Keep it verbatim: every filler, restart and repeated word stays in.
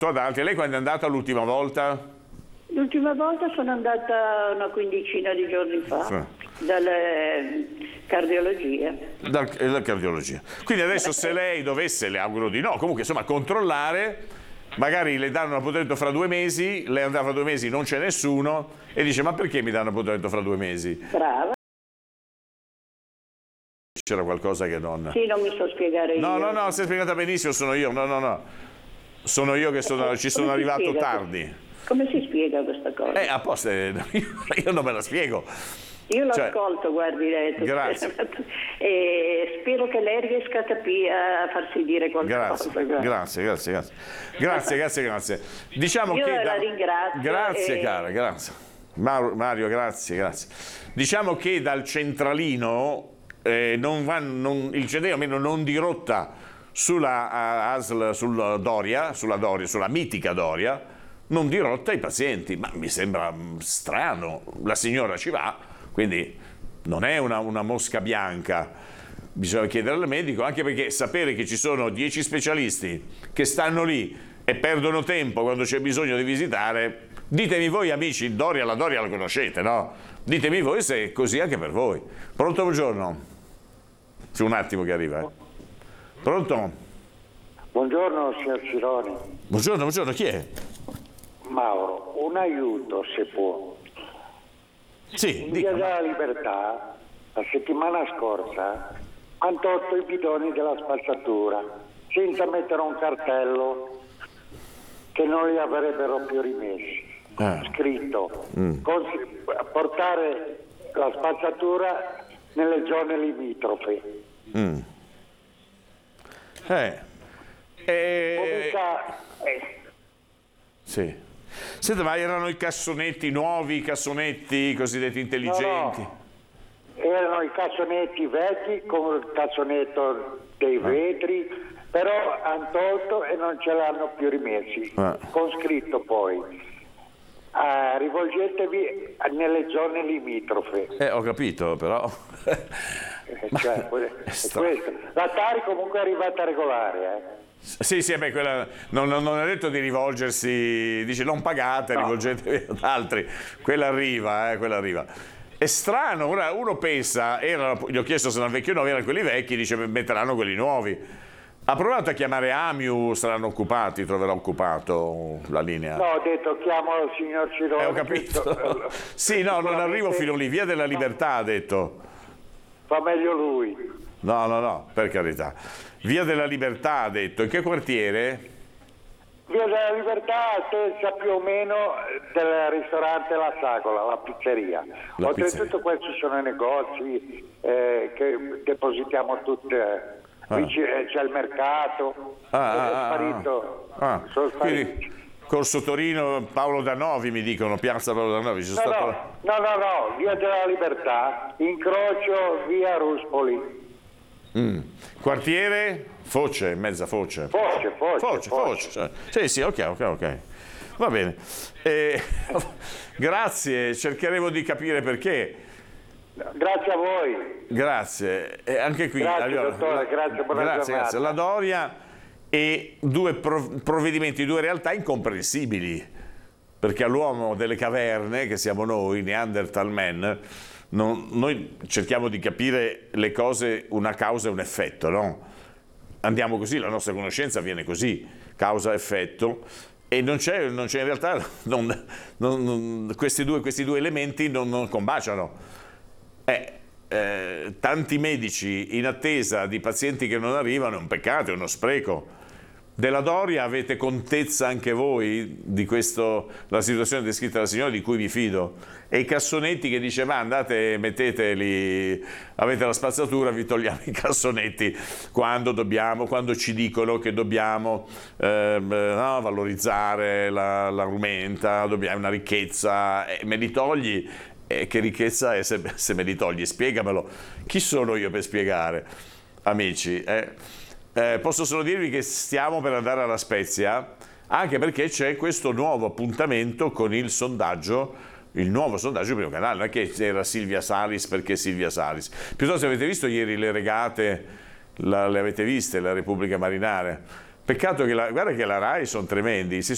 ad altri. Lei quando è andata l'ultima volta? L'ultima volta sono andata una quindicina di giorni fa, sì. dalle cardiologia. Dal, dalla cardiologia. Quindi adesso se lei dovesse, le auguro di no, comunque insomma controllare, magari le danno un appuntamento fra due mesi, lei andrà fra due mesi, non c'è nessuno e dice ma perché mi danno un appuntamento fra due mesi? Brava. C'era qualcosa che non... Sì, non mi so spiegare io. No, no, no, si è spiegata benissimo, sono io, no, no, no. Sono io che sono, ci sono arrivato tardi. Come si spiega questa cosa? Eh, apposta, io, io non me la spiego. Io lo cioè, ascolto, guardi, lei, grazie. E spero che lei riesca a capire, a farsi dire qualcosa. Grazie, grazie, grazie, grazie. Grazie, grazie, grazie. Diciamo io che la da... ringrazio. Grazie, e... cara, grazie. Mario, grazie, grazie. Diciamo che dal centralino eh, non va, non, il C D almeno non dirotta sulla A S L, sulla Doria, sulla Doria, sulla mitica Doria, non dirotta i pazienti, ma mi sembra strano, la signora ci va, quindi non è una, una mosca bianca, bisogna chiedere al medico, anche perché sapere che ci sono dieci specialisti che stanno lì e perdono tempo quando c'è bisogno di visitare, ditemi voi amici, Doria, la Doria la conoscete, no? Ditemi voi se è così anche per voi. Pronto, buongiorno? C'è un attimo che arriva, eh. Pronto? Buongiorno signor Cironi. Buongiorno, buongiorno, chi è? Mauro, un aiuto se può. Sì, in Via della Libertà, la settimana scorsa, hanno tolto i bidoni della spazzatura, senza mettere un cartello che non li avrebbero più rimessi. Ah. Scritto, mm. portare la spazzatura nelle zone limitrofe. Mm. Eh. Eh. Comica, eh. Sì. Senta, ma erano i cassonetti nuovi, i cassonetti cosiddetti intelligenti? No, no. Erano i cassonetti vecchi con il cassonetto dei vetri, ah. però hanno tolto e non ce l'hanno più rimessi. Ah. Con scritto poi, uh, rivolgetevi nelle zone limitrofe. Eh, ho capito, però... cioè, è questo. La Tari comunque è arrivata regolare, eh. Sì, sì, beh, quella, non, non, non è detto di rivolgersi, dice non pagate, no. Rivolgetevi ad altri, quella arriva, eh, quella arriva. È strano, ora uno pensa, erano, gli ho chiesto se erano vecchi o nuovi, erano quelli vecchi, dice metteranno quelli nuovi. Ha provato a chiamare Amiu, saranno occupati, troverà occupato la linea. No, ho detto chiamo il signor Cirone. Eh, ho capito. Sì, no, non arrivo fino lì, Via della Libertà ha detto. Fa meglio lui. No, no, no, per carità. Via della Libertà ha detto. In che quartiere? Via della Libertà, altezza più o meno del ristorante La Sagola, la pizzeria. La Oltretutto pizzeria. Questi sono i negozi eh, che depositiamo tutte. Ah. Qui c'è il mercato, ah, è ah, sparito. Ah. Sono spariti. Quindi, Corso Torino, Paolo Danovi mi dicono, Piazza Paolo Danovi. No, stato... no, no, no, no, Via della Libertà, incrocio via Ruspoli. Mm. Quartiere? Foce, mezza foce. Foce, foce, foce. foce. foce. Sì, sì, ok, ok, ok. Va bene. Eh, grazie, cercheremo di capire perché. Grazie a voi. Grazie. E anche qui. Grazie, allora, dottore, grazie, buona grazie, grazie. La Doria e due provvedimenti, due realtà incomprensibili, perché all'uomo delle caverne, che siamo noi, Neanderthal Man, non, noi cerchiamo di capire le cose, una causa e un effetto, no? Andiamo così, la nostra conoscenza avviene così, causa-effetto, e non c'è, non c'è in realtà, non, non, non, questi, due, questi due elementi non, non combaciano. Eh, eh, tanti medici in attesa di pazienti che non arrivano è un peccato, è uno spreco. Della Doria avete contezza anche voi di questo, la situazione descritta dalla signora, di cui vi fido, e i cassonetti che diceva andate, metteteli, avete la spazzatura, vi togliamo i cassonetti quando dobbiamo, quando ci dicono che dobbiamo eh, no, valorizzare la, la rumenta, dobbiamo una ricchezza, eh, me li togli, eh, che ricchezza è se, se me li togli? Spiegamelo. Chi sono io per spiegare, amici? Eh? Eh, posso solo dirvi che stiamo per andare alla Spezia, anche perché c'è questo nuovo appuntamento con il sondaggio, il nuovo sondaggio del Primo Canale. Non è che era Silvia Salis perché Silvia Salis. Piuttosto avete visto ieri le regate, la, le avete viste, la Repubblica Marinare? Peccato che la, guarda che la RAI sono tremendi, si